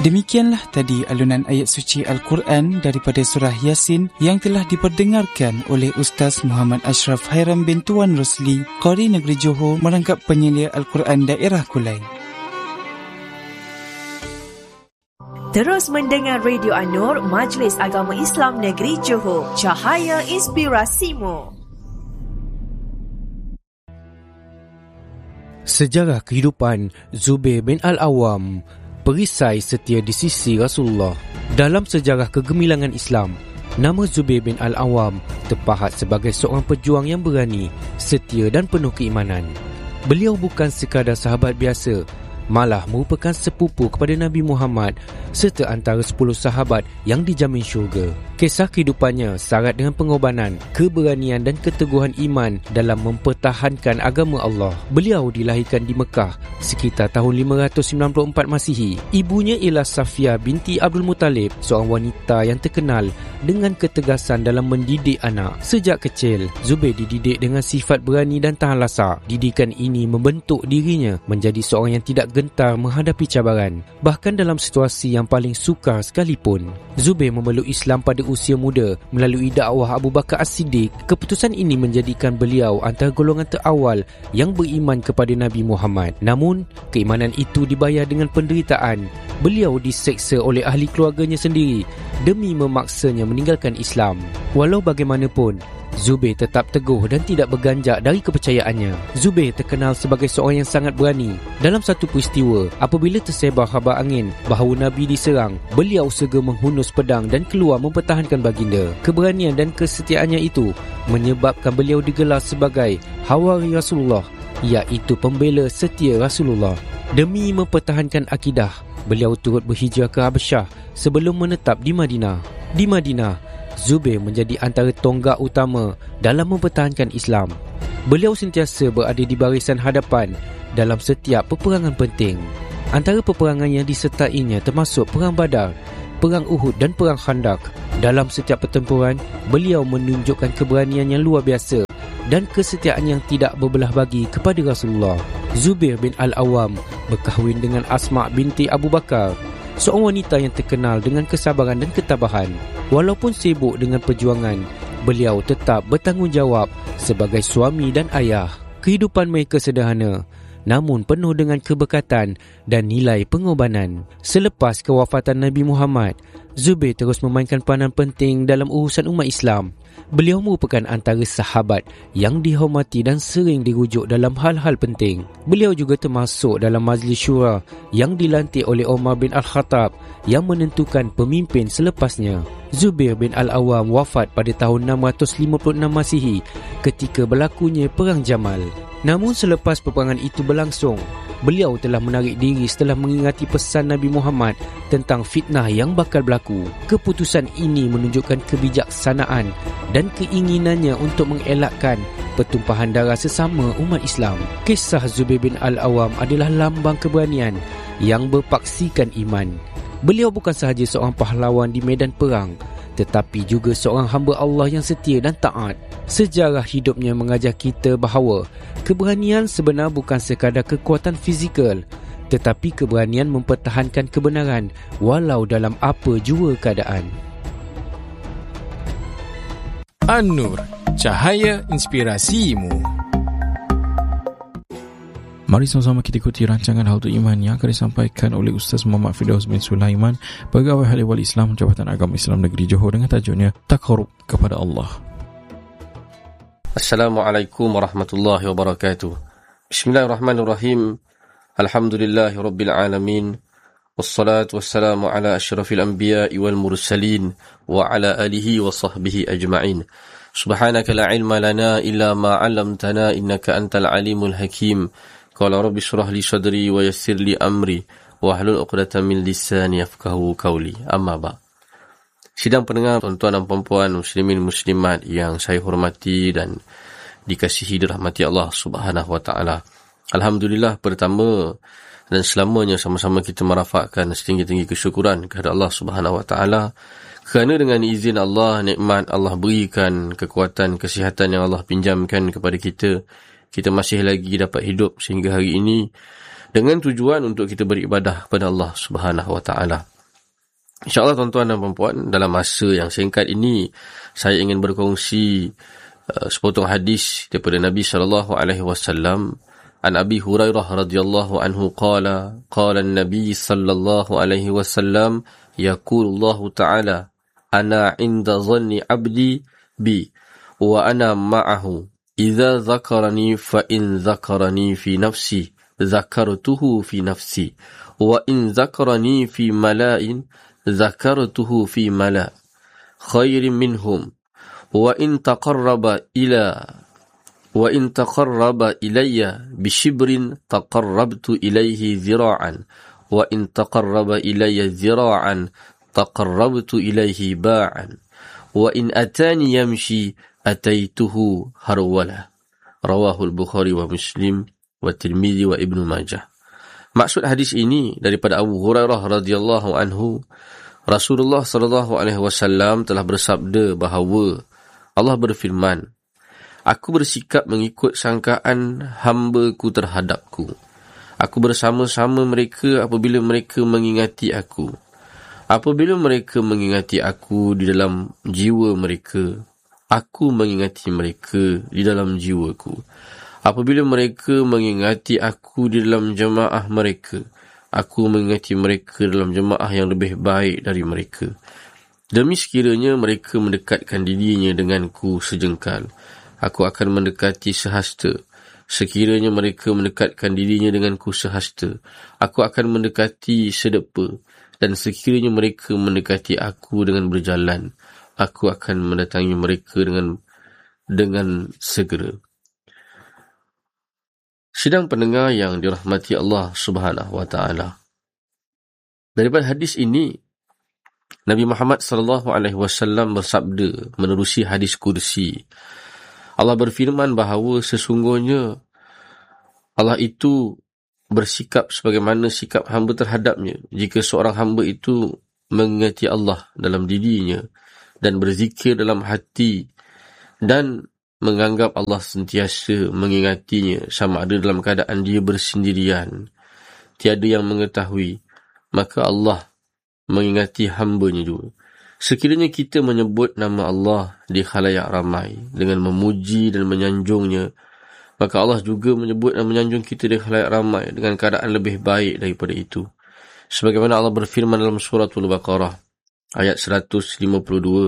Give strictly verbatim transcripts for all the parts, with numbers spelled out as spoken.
Demikianlah tadi alunan ayat suci Al-Quran daripada surah Yasin yang telah diperdengarkan oleh Ustaz Muhammad Ashraf Hairam bin Tuan Rosli, Qari Negeri Johor, merangkap penyelia Al-Quran daerah Kulai. Terus mendengar Radio An-Nur, Majlis Agama Islam Negeri Johor, cahaya inspirasimu. Sejarah kehidupan Zubair bin Al-Awwam, perisai setia di sisi Rasulullah. Dalam sejarah kegemilangan Islam, nama Zubair bin Al-Awwam terpahat sebagai seorang pejuang yang berani, setia dan penuh keimanan. Beliau bukan sekadar sahabat biasa, malah merupakan sepupu kepada Nabi Muhammad serta antara sepuluh sahabat yang dijamin syurga. Kisah kehidupannya syarat dengan pengorbanan, keberanian dan keteguhan iman dalam mempertahankan agama Allah. Beliau dilahirkan di Mekah sekitar tahun lima ratus sembilan puluh empat Masihi. Ibunya ialah Safiyah binti Abdul Muttalib, seorang wanita yang terkenal dengan ketegasan dalam mendidik anak. Sejak kecil, Zubair dididik dengan sifat berani dan tahan lasak. Didikan ini membentuk dirinya menjadi seorang yang tidak gentar menghadapi cabaran, bahkan dalam situasi yang paling sukar sekalipun. Zubair memeluk Islam pada usia muda melalui dakwah Abu Bakar As-Siddiq. Keputusan ini menjadikan beliau antara golongan terawal yang beriman kepada Nabi Muhammad. Namun, keimanan itu dibayar dengan penderitaan. Beliau diseksa oleh ahli keluarganya sendiri demi memaksanya meninggalkan Islam. Walau bagaimanapun, Zubair tetap teguh dan tidak berganjak dari kepercayaannya. Zubair terkenal sebagai seorang yang sangat berani. Dalam satu peristiwa, apabila tersebar khabar angin bahawa Nabi diserang, beliau segera menghunus pedang dan keluar mempertahankan baginda. Keberanian dan kesetiaannya itu menyebabkan beliau digelar sebagai Hawari Rasulullah, iaitu pembela setia Rasulullah. Demi mempertahankan akidah, beliau turut berhijrah ke Habasyah sebelum menetap di Madinah. Di Madinah, Zubair menjadi antara tonggak utama dalam mempertahankan Islam. Beliau sentiasa berada di barisan hadapan dalam setiap peperangan penting. Antara peperangan yang disertainya termasuk Perang Badar, Perang Uhud dan Perang Khandaq. Dalam setiap pertempuran, beliau menunjukkan keberanian yang luar biasa dan kesetiaan yang tidak berbelah bagi kepada Rasulullah. Zubair bin Al-Awwam berkahwin dengan Asma binti Abu Bakar, seorang wanita yang terkenal dengan kesabaran dan ketabahan. Walaupun sibuk dengan perjuangan, beliau tetap bertanggungjawab sebagai suami dan ayah. Kehidupan mereka sederhana, namun penuh dengan keberkatan dan nilai pengorbanan. Selepas kewafatan Nabi Muhammad, Zubair terus memainkan peranan penting dalam urusan umat Islam. Beliau merupakan antara sahabat yang dihormati dan sering dirujuk dalam hal-hal penting. Beliau juga termasuk dalam majlis syura yang dilantik oleh Umar bin Al-Khattab yang menentukan pemimpin selepasnya. Zubair bin Al-Awwam wafat pada tahun enam ratus lima puluh enam Masihi ketika berlakunya Perang Jamal. Namun selepas peperangan itu berlangsung, beliau telah menarik diri setelah mengingati pesan Nabi Muhammad tentang fitnah yang bakal berlaku. Keputusan ini menunjukkan kebijaksanaan dan keinginannya untuk mengelakkan pertumpahan darah sesama umat Islam. Kisah Zubair bin Al-Awwam adalah lambang keberanian yang berpaksikan iman. Beliau bukan sahaja seorang pahlawan di medan perang, tetapi juga seorang hamba Allah yang setia dan taat. Sejarah hidupnya mengajar kita bahawa keberanian sebenar bukan sekadar kekuatan fizikal, tetapi keberanian mempertahankan kebenaran walau dalam apa jua keadaan. An-Nur, cahaya inspirasimu. Mari sama-sama kita ikuti rancangan How to Iman yang akan disampaikan oleh Ustaz Muhammad Firdaus bin Sulaiman, Pegawai Ahli Wali Islam Jabatan Agama Islam Negeri Johor, dengan tajuknya Taqarrub kepada Allah. Assalamualaikum warahmatullahi wabarakatuh. Bismillahirrahmanirrahim. Alhamdulillahi rabbil alamin. Wassalatu wassalamu ala asyrafil anbiya'i wal mursalin wa ala alihi wa sahbihi ajma'in. Subhanaka la ilma lana illa ma 'allamtana innaka antal alimul hakim. Qala rabbi shrah li sadri wa yassir li amri wahlul 'uqdatam min lisani yafqahu qawli. Amma ba'. Sidang pendengar, tuan-tuan dan puan-puan, muslimin muslimat yang saya hormati dan dikasihi dirahmati Allah Subhanahu wa taala. Alhamdulillah, pertama dan selamanya sama-sama kita merafakkan setinggi-tinggi kesyukuran kepada Allah Subhanahu wa taala kerana dengan izin Allah, nikmat Allah berikan, kekuatan, kesihatan yang Allah pinjamkan kepada kita, kita masih lagi dapat hidup sehingga hari ini, dengan tujuan untuk kita beribadah kepada Allah Subhanahu Wa Taala. InsyaAllah tuan-tuan dan puan-puan, dalam masa yang singkat ini saya ingin berkongsi uh, sepotong hadis daripada Nabi sallallahu alaihi wasallam. An Abi Hurairah radhiyallahu anhu qala qala an-nabi sallallahu alaihi wasallam yaqulullahu ta'ala ana 'inda dhanni 'abdi bi wa ana ma'ahu idza dzakarani fa in dzakarani fi nafsi dzakartuhu fi nafsi wa in dzakarani fi mala'in dzakartuhu fi mala' khairin minhum wa in taqarraba ila wa in taqarraba ilayya bi shibrin taqarrabtu ilayhi zira'an wa in taqarraba ilayya zira'an taqarrabtu ilayhi ba'an wa in atani yamshi ataituhu harwala. Rawahul Bukhari wa Muslim wa Tirmizi wa Ibnu Majah. Maksud hadis ini daripada Abu Hurairah radhiyallahu anhu, Rasulullah sallallahu alaihi wasallam telah bersabda bahawa Allah berfirman, aku bersikap mengikut sangkaan hamba-Ku terhadapku. Aku bersama-sama mereka apabila mereka mengingati aku. Apabila mereka mengingati aku di dalam jiwa mereka, aku mengingati mereka di dalam jiwaku. Apabila mereka mengingati aku di dalam jemaah mereka, aku mengingati mereka dalam jemaah yang lebih baik dari mereka. Demi sekiranya mereka mendekatkan dirinya denganku sejengkal, aku akan mendekati sehasta. Sekiranya mereka mendekatkan dirinya denganku sehasta, aku akan mendekati sedepa. Dan sekiranya mereka mendekati aku dengan berjalan, aku akan mendatangi mereka dengan dengan segera. Sidang pendengar yang dirahmati Allah Subhanahu Wa Taala, daripada hadis ini Nabi Muhammad sallallahu alaihi wasallam bersabda menerusi hadis kursi. Allah berfirman bahawa sesungguhnya Allah itu bersikap sebagaimana sikap hamba terhadapnya. Jika seorang hamba itu mengingati Allah dalam dirinya dan berzikir dalam hati dan menganggap Allah sentiasa mengingatinya sama ada dalam keadaan dia bersendirian, tiada yang mengetahui, maka Allah mengingati hambanya juga. Sekiranya kita menyebut nama Allah di khalayak ramai dengan memuji dan menyanjungnya, maka Allah juga menyebut dan menyanjung kita di khalayak ramai dengan keadaan lebih baik daripada itu. Sebagaimana Allah berfirman dalam suratul Baqarah ayat seratus lima puluh dua,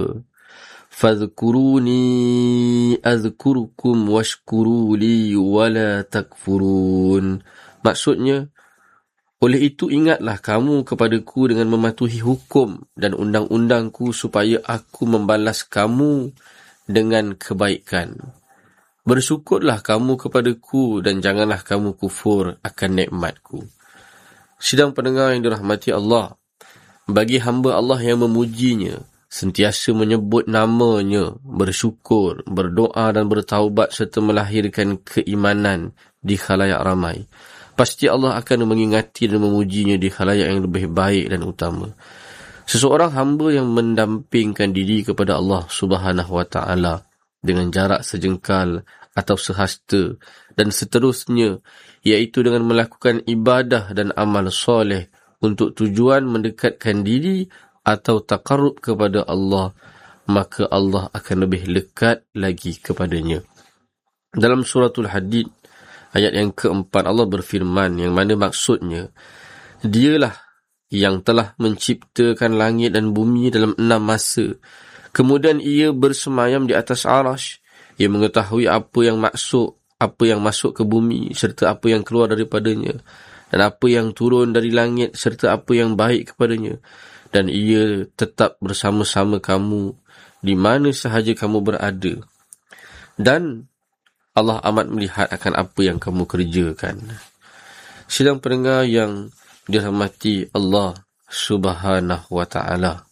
fadhkuruni azkurukum washkuruli wala takfurun. Maksudnya, oleh itu ingatlah kamu kepadaku dengan mematuhi hukum dan undang-undangku supaya aku membalas kamu dengan kebaikan. Bersyukurlah kamu kepadaku dan janganlah kamu kufur akan nikmatku. Sidang pendengar yang dirahmati Allah, bagi hamba Allah yang memujinya, sentiasa menyebut namanya, bersyukur, berdoa dan bertaubat serta melahirkan keimanan di khalayak ramai, pasti Allah akan mengingati dan memujinya di khalayak yang lebih baik dan utama. Seseorang hamba yang mendampingkan diri kepada Allah Subhanahu Wa Taala dengan jarak sejengkal atau sehasta dan seterusnya, iaitu dengan melakukan ibadah dan amal soleh untuk tujuan mendekatkan diri atau taqarrub kepada Allah, maka Allah akan lebih lekat lagi kepadanya. Dalam suratul Hadid ayat yang keempat, Allah berfirman yang mana maksudnya, dialah yang telah menciptakan langit dan bumi dalam enam masa. Kemudian ia bersemayam di atas arash. Ia mengetahui apa yang masuk, apa yang masuk ke bumi serta apa yang keluar daripadanya, dan apa yang turun dari langit serta apa yang baik kepadanya. Dan ia tetap bersama-sama kamu di mana sahaja kamu berada. Dan Allah amat melihat akan apa yang kamu kerjakan. Sidang pendengar yang dirahmati Allah Subhanahu Wa Taala,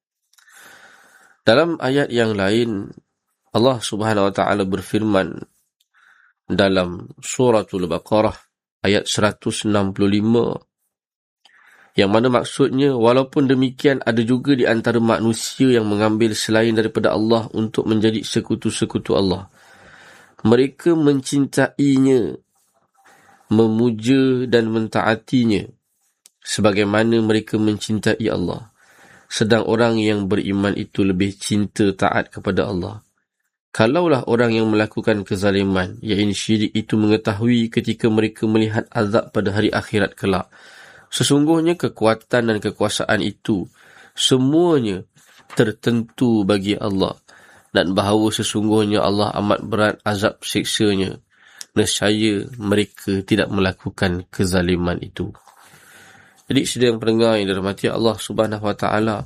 dalam ayat yang lain Allah Subhanahu Wa Taala berfirman dalam suratul Baqarah ayat seratus enam puluh lima, yang mana maksudnya, walaupun demikian ada juga di antara manusia yang mengambil selain daripada Allah untuk menjadi sekutu-sekutu Allah. Mereka mencintainya memuja dan mentaatinya sebagaimana mereka mencintai Allah. Sedang orang yang beriman itu lebih cinta taat kepada Allah. Kalaulah orang yang melakukan kezaliman, iaitu syirik itu mengetahui ketika mereka melihat azab pada hari akhirat kelak, sesungguhnya kekuatan dan kekuasaan itu semuanya tertentu bagi Allah, dan bahawa sesungguhnya Allah amat berat azab siksanya, nescaya mereka tidak melakukan kezaliman itu. Jadi sedang pendengar yang dirahmati Allah Subhanahu Wa Taala,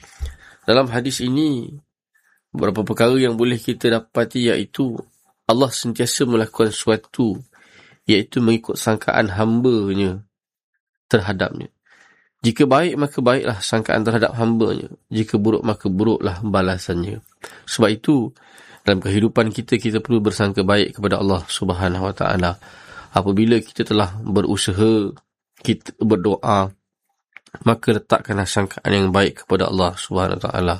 dalam hadis ini beberapa perkara yang boleh kita dapati, iaitu Allah sentiasa melakukan sesuatu, iaitu mengikut sangkaan hamba-Nya terhadapnya. Jika baik, maka baiklah sangkaan terhadap hamba-Nya. Jika buruk, maka buruklah balasannya. Sebab itu, dalam kehidupan kita, kita perlu bersangka baik kepada Allah Subhanahu Wa Taala. Apabila kita telah berusaha, kita berdoa, maka letakkanlah sangkaan yang baik kepada Allah Subhanahu Wa Taala.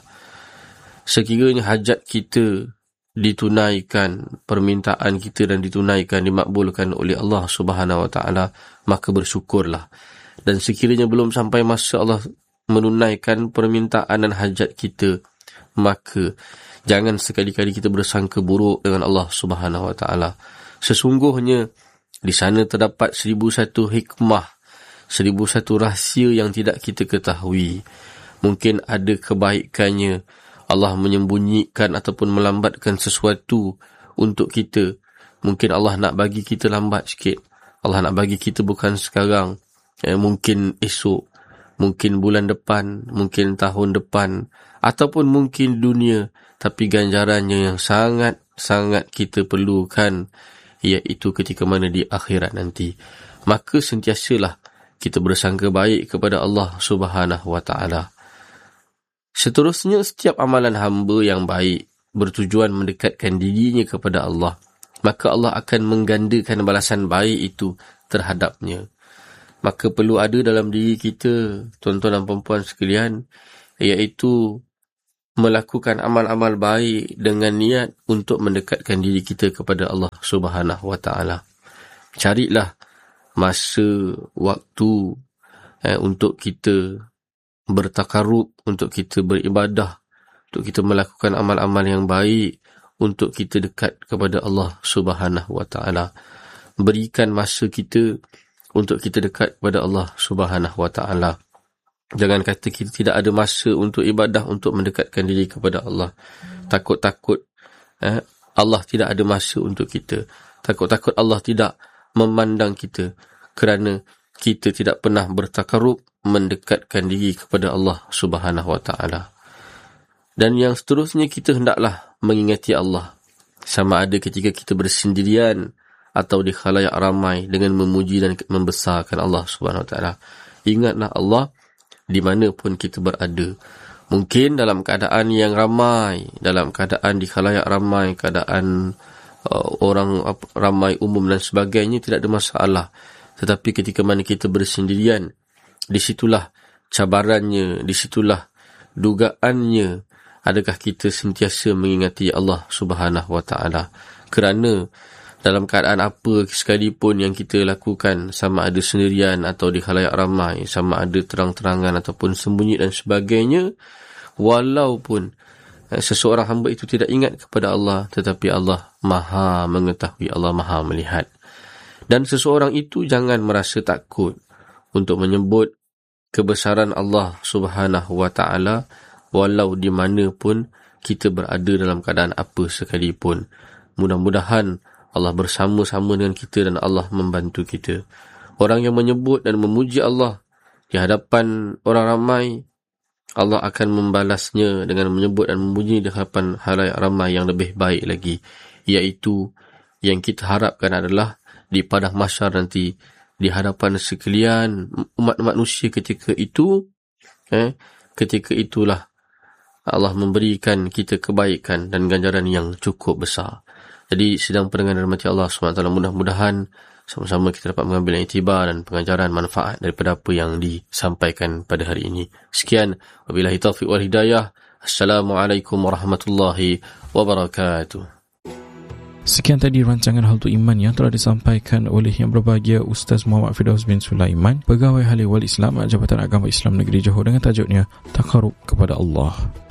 Sekiranya hajat kita ditunaikan, permintaan kita dan ditunaikan, dimakbulkan oleh Allah Subhanahu Wa Taala, maka bersyukurlah. Dan sekiranya belum sampai masa Allah menunaikan permintaan dan hajat kita, maka jangan sekali-kali kita bersangka buruk dengan Allah Subhanahu Wa Taala. Sesungguhnya di sana terdapat seribu satu hikmah, seribu satu rahsia yang tidak kita ketahui. Mungkin ada kebaikannya Allah menyembunyikan ataupun melambatkan sesuatu untuk kita. Mungkin Allah nak bagi kita lambat sikit. Allah nak bagi kita bukan sekarang, eh, mungkin esok, mungkin bulan depan, mungkin tahun depan, ataupun mungkin dunia. Tapi ganjarannya yang sangat-sangat kita perlukan, iaitu ketika mana di akhirat nanti. Maka sentiasalah kita bersangka baik kepada Allah Subhanahu Wa Taala. Seterusnya, setiap amalan hamba yang baik bertujuan mendekatkan dirinya kepada Allah, maka Allah akan menggandakan balasan baik itu terhadapnya. Maka perlu ada dalam diri kita, tuan-tuan dan puan-puan sekalian, iaitu melakukan amal-amal baik dengan niat untuk mendekatkan diri kita kepada Allah Subhanahu Wa Taala. Carilah masa, waktu eh, untuk kita bertakarub, untuk kita beribadah, untuk kita melakukan amal-amal yang baik, untuk kita dekat kepada Allah Subhanahu Wa Taala. Berikan masa kita untuk kita dekat kepada Allah Subhanahu Wa Taala. Jangan kata kita tidak ada masa untuk ibadah, untuk mendekatkan diri kepada Allah. Takut-takut eh, Allah tidak ada masa untuk kita. Takut-takut Allah tidak memandang kita, kerana kita tidak pernah bertakarub, mendekatkan diri kepada Allah Subhanahu Wa Taala. Dan yang seterusnya, kita hendaklah mengingati Allah, sama ada ketika kita bersendirian atau di khalayak ramai, dengan memuji dan membesarkan Allah Subhanahu Wa Taala. Ingatlah Allah di mana pun kita berada. Mungkin dalam keadaan yang ramai, dalam keadaan di khalayak ramai, keadaan uh, orang ramai umum dan sebagainya, tidak ada masalah. Tetapi ketika mana kita bersendirian, di situlah cabarannya, di situlah dugaannya. Adakah kita sentiasa mengingati Allah Subhanahu Wa Taala? Kerana dalam keadaan apa sekalipun yang kita lakukan, sama ada sendirian atau di khalayak ramai, sama ada terang-terangan ataupun sembunyi dan sebagainya, walaupun eh, seseorang hamba itu tidak ingat kepada Allah, tetapi Allah Maha mengetahui, Allah Maha melihat. Dan seseorang itu jangan merasa takut untuk menyebut kebesaran Allah Subhanahu Wa Taala, walau di mana pun kita berada, dalam keadaan apa sekalipun. Mudah-mudahan Allah bersama-sama dengan kita dan Allah membantu kita. Orang yang menyebut dan memuji Allah di hadapan orang ramai, Allah akan membalasnya dengan menyebut dan memuji di hadapan khalayak ramai yang lebih baik lagi. Iaitu yang kita harapkan adalah di padang mahsyar nanti, di hadapan sekalian umat manusia ketika itu, eh, ketika itulah Allah memberikan kita kebaikan dan ganjaran yang cukup besar. Jadi sedang pendengar dirahmati Allah subhanahu wa taala, mudah-mudahan sama-sama kita dapat mengambil iktibar dan pengajaran manfaat daripada apa yang disampaikan pada hari ini. Sekian, wabillahi taufiq wal hidayah. Assalamualaikum warahmatullahi wabarakatuh. Sekian tadi rancangan Hal-Tu Iman yang telah disampaikan oleh Yang Berbahagia Ustaz Muhammad Firdaus bin Sulaiman, Pegawai Halil Wal Islam Jabatan Agama Islam Negeri Johor, dengan tajuknya Taqarrub kepada Allah.